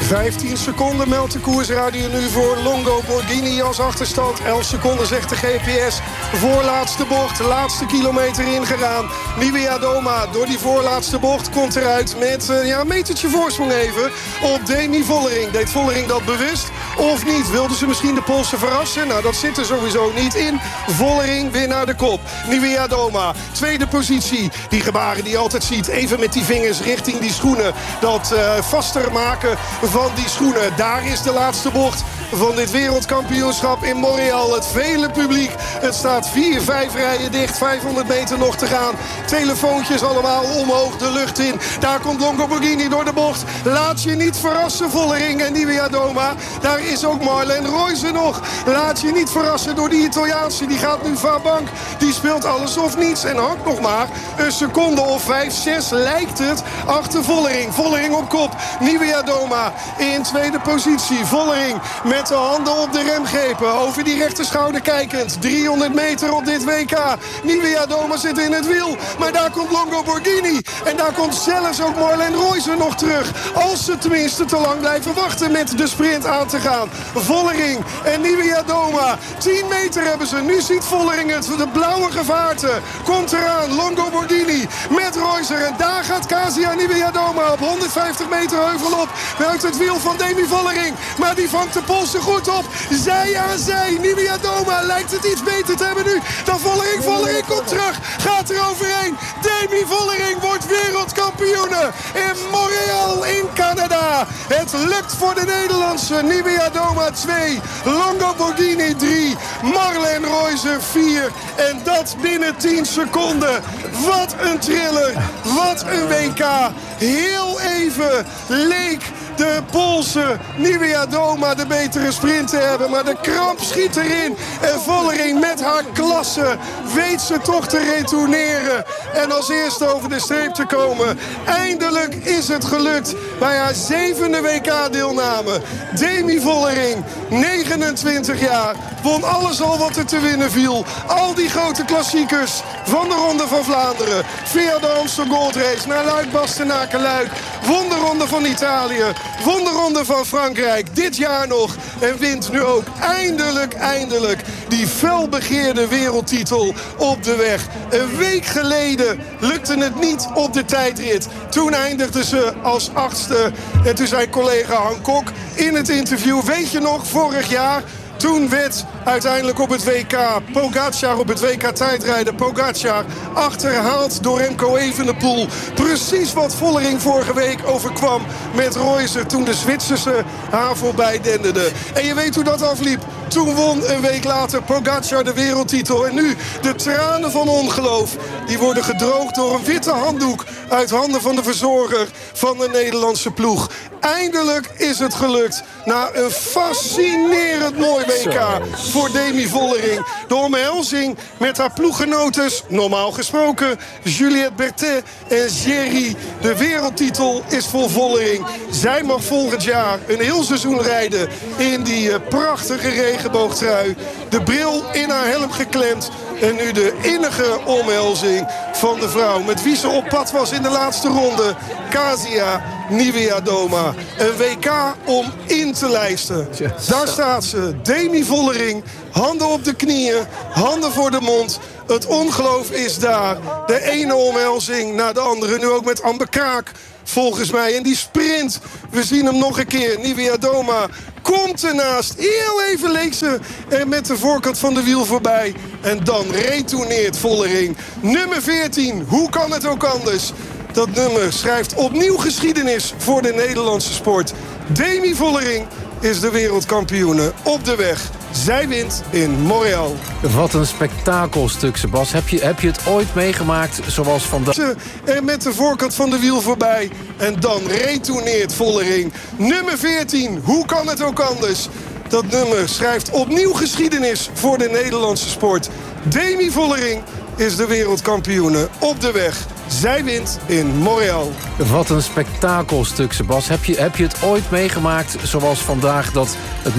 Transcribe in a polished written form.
15 seconden meldt de koersradio nu voor Longo Borghini als achterstand. 11 seconden zegt de GPS. Voorlaatste bocht, laatste kilometer ingegaan. Nivea Doma door die voorlaatste bocht komt eruit met een metertje voorsprong even op Demi Vollering. Deed Vollering dat bewust of niet? Wilden ze misschien de Poolse verrassen? Nou, dat zit er sowieso niet in. Vollering weer naar de kop. Nivea Doma, tweede positie. Die gebaren die je altijd ziet. Even met die vingers richting die schoenen. Dat vaster maken van die schoenen. Daar is de laatste bocht van dit wereldkampioenschap in Montreal. Het vele publiek. Het staat 4-5 rijen dicht. 500 meter nog te gaan. Telefoontjes allemaal omhoog de lucht in. Daar komt Longo Borghini door de bocht. Laat je niet verrassen, Vollering en Nivea Doma. Daar is ook Marlen Royce nog. Laat je niet verrassen door die Italiaanse. Die gaat nu Fabank. Die speelt alles of niets. En hangt nog maar een seconde of 5-6 lijkt het achter Vollering. Vollering op kop. Nivea Doma in tweede positie. Vollering met de handen op de remgrepen. Over die rechterschouder kijkend. 300 meter op dit WK. Nivea Doma zit in het wiel. Maar daar komt Longo Borghini. En daar komt zelfs ook Marlen Royce nog terug. Als ze tenminste te lang blijven wachten met de sprint aan te gaan. Vollering en Nivea Doma. 10 meter hebben ze. Nu ziet Vollering het. De blauwe gevaarte komt eraan. Longo Borghini met Royce. En daar gaat Kasia Nivea Doma op 150 meter heuvel op. Uit het wiel van Demi Vollering. Maar die vangt de Poolse goed op. Zij aan zij. Nivea Doma lijkt het iets beter te hebben nu dan Vollering. Vollering komt terug. Gaat er overheen. Demi Vollering wordt wereldkampioene in Montreal in Canada. Het lukt voor de Nederlandse. Nivea Doma 2. Longo Borghini 3. Marlen Royce 4. En dat binnen 10 seconden. Wat een thriller. Wat een WK. Heel even leek de Poolse Nivea Doma de betere sprint te hebben. Maar de kramp schiet erin. En Vollering met haar klasse weet ze toch te retourneren. En als eerste over de streep te komen. Eindelijk is het gelukt bij haar 7e WK-deelname. Demi Vollering, 29 jaar. Won alles al wat er te winnen viel. Al die grote klassiekers van de Ronde van Vlaanderen. Via de Amstel Gold Race naar Luik-Bastenaken-Luik. Won de Ronde van Italië. Won de Ronde van Frankrijk. Dit jaar nog. En wint nu ook eindelijk die felbegeerde wereldtitel op de weg. Een week geleden lukte het niet op de tijdrit. Toen eindigde ze als 8e. En toen zei collega Han Kok in het interview: weet je nog, vorig jaar? Toen werd uiteindelijk op het WK Pogacar, op het WK tijdrijden, Pogacar achterhaald door Remco Evenepoel. Precies wat Vollering vorige week overkwam met Royce toen de Zwitserse haar voorbij denderde. En je weet hoe dat afliep. Toen won een week later Pogacar de wereldtitel. En nu de tranen van ongeloof. Die worden gedroogd door een witte handdoek uit handen van de verzorger van de Nederlandse ploeg. Eindelijk is het gelukt. Na een fascinerend mooi WK voor Demi Vollering. De omhelzing met haar ploeggenotes, normaal gesproken Juliette Berthet en Jerry. De wereldtitel is voor Vollering. Zij mag volgend jaar een heel seizoen rijden in die prachtige regenboogtrui. De bril in haar helm geklemd. En nu de innige omhelzing van de vrouw met wie ze op pad was in de laatste ronde. Kasia Nivea Doma. Een WK om in te lijsten. Daar staat ze. Demi Vollering. Handen op de knieën. Handen voor de mond. Het ongeloof is daar. De ene omhelzing na de andere. Nu ook met Amber Kraak. Volgens mij. En die sprint. We zien hem nog een keer. Nivea Doma komt ernaast. Heel even leek ze er met de voorkant van de wiel voorbij. En dan retourneert Vollering. Nummer 14. Hoe kan het ook anders? Dat nummer schrijft opnieuw geschiedenis voor de Nederlandse sport. Demi Vollering is de wereldkampioene op de weg. Zij wint in Montreal. Wat een spektakelstuk, Sebas. Heb je het ooit meegemaakt zoals vandaag? Er met de voorkant van de wiel voorbij. En dan retourneert Vollering. Nummer 14. Hoe kan het ook anders? Dat nummer schrijft opnieuw geschiedenis voor de Nederlandse sport. Demi Vollering is de wereldkampioene op de weg. Zij wint in Montreal. Wat een spektakelstuk, Sebas. Heb je het ooit meegemaakt zoals vandaag dat het